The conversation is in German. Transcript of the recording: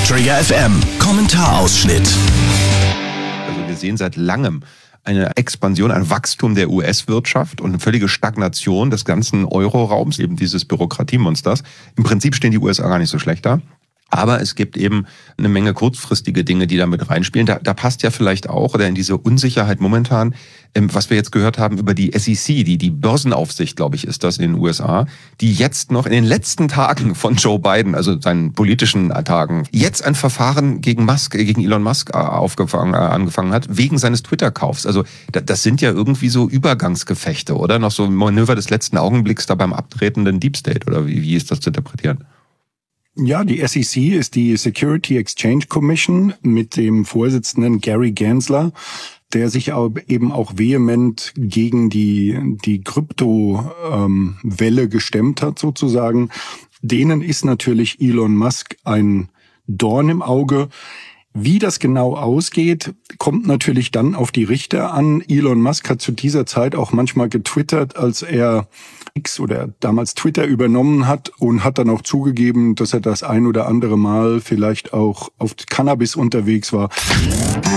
Trigger FM Kommentarausschnitt. Also wir sehen seit langem eine Expansion, ein Wachstum der US-Wirtschaft und eine völlige Stagnation des ganzen Euro-Raums, eben dieses Bürokratiemonsters. Im Prinzip stehen die USA gar nicht so schlecht da. Aber es gibt eben eine Menge kurzfristige Dinge, die da mit reinspielen. Da passt ja vielleicht auch, oder in diese Unsicherheit momentan, was wir jetzt gehört haben über die SEC, die Börsenaufsicht, glaube ich, ist das in den USA, die jetzt noch in den letzten Tagen von Joe Biden, also seinen politischen Tagen, jetzt ein Verfahren gegen Elon Musk angefangen hat, wegen seines Twitter-Kaufs. Also das sind ja irgendwie so Übergangsgefechte, oder? Noch so ein Manöver des letzten Augenblicks da beim abtretenden Deep State, oder wie ist das zu interpretieren? Ja, die SEC ist die Security Exchange Commission mit dem Vorsitzenden Gary Gensler, der sich eben auch vehement gegen die Kryptowelle gestemmt hat sozusagen. Denen ist natürlich Elon Musk ein Dorn im Auge. Wie das genau ausgeht, kommt natürlich dann auf die Richter an. Elon Musk hat zu dieser Zeit auch manchmal getwittert, als er X oder damals Twitter übernommen hat, und hat dann auch zugegeben, dass er das ein oder andere Mal vielleicht auch auf Cannabis unterwegs war.